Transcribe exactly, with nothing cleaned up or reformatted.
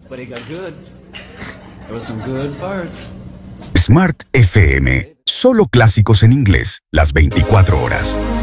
but it got good. There was some good parts. Smart F M. Solo clásicos en inglés, las veinticuatro horas.